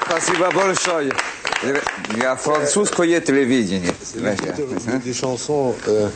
Спасибо большое. Я французское телевидение. Des chansons,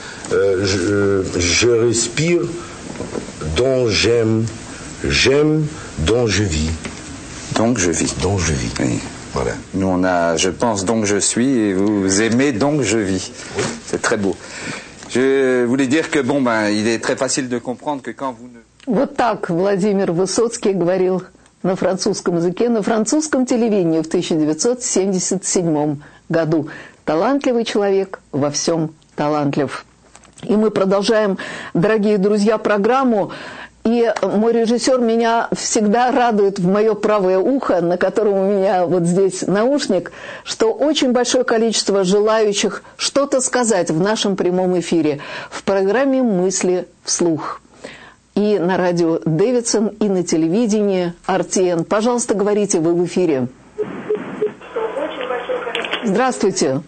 je respire, dont j'aime, j'aime, dont je vis. Donc je vis. Donc je vis. Oui. Voilà. Nous on a je pense donc je suis et vous aimez donc je vis. Oui. C'est très beau. Je voulais dire que il est très facile de comprendre que quand vous ne... Вот так Владимир Высоцкий говорил на французском языке, на французском телевидении в 1977 году. Талантливый человек, во всем талантлив. И мы продолжаем, дорогие друзья, программу. И мой режиссер меня всегда радует в мое правое ухо, на котором у меня вот здесь наушник, что очень большое количество желающих что-то сказать в нашем прямом эфире в программе «Мысли вслух». И на радио Дэвидсон, и на телевидении RTN. Пожалуйста, говорите, вы в эфире. Здравствуйте.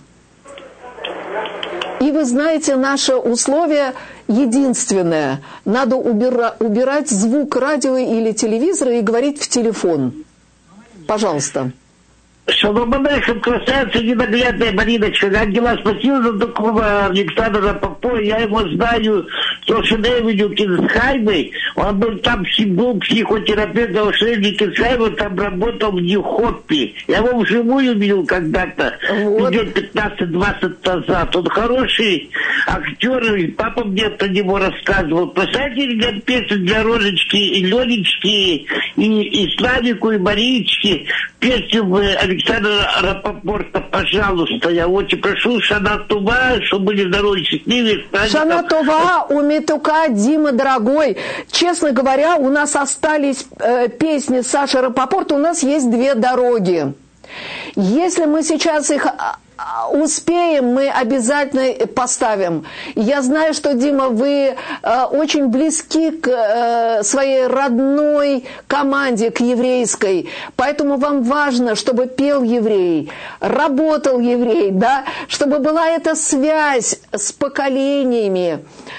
И вы знаете, наше условие единственное. Надо убирать звук радио или телевизора и говорить в телефон. Пожалуйста. Шалом алейхим, красавица ненаглядная Мариночка. Ангела, спасибо за такого Александра Попова. Я его знаю с Ошеневеню Кинсхайме. Он был там психотерапевт Ошеневеню Кинсхайме, там работал в Нью-Хоппе. Я его вживую видел когда-то, лет 15-20 назад. Он хороший актер, и папа мне про него рассказывал. Поставьте песню для Рожечки и Ленечки, и Славику, и Марички. Песню Александра Рапопорта, пожалуйста, я очень прошу, Шана Това, чтобы были здоровы, счастливы. Шана Това, у Митука, Дима, дорогой. Честно говоря, у нас остались песни Саши Рапопорта, у нас есть две дороги. Если мы сейчас их успеем, мы обязательно поставим. Я знаю, что, Дима, вы очень близки к своей родной команде, к еврейской, поэтому вам важно, чтобы пел еврей, работал еврей, да, чтобы была эта связь с поколениями.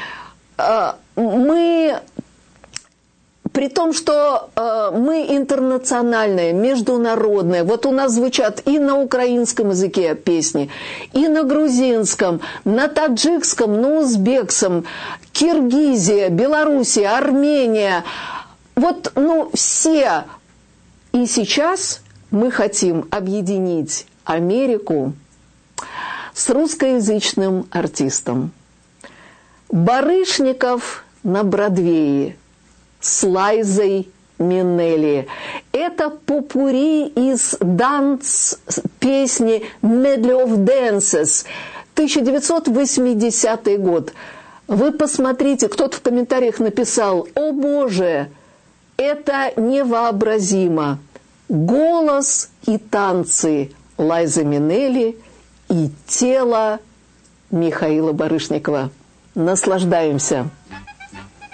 При том, что мы интернациональные, международные. Вот у нас звучат и на украинском языке песни, и на грузинском, на таджикском, на узбекском, Киргизия, Белоруссия, Армения. Вот, все. И сейчас мы хотим объединить Америку с русскоязычным артистом. Барышников на Бродвее с Лайзой Минелли. Это попурри из песни «Medley of Dances», 1980 год. Вы посмотрите, кто-то в комментариях написал: «О Боже, это невообразимо! Голос и танцы Лайзы Минелли и тело Михаила Барышникова». Наслаждаемся.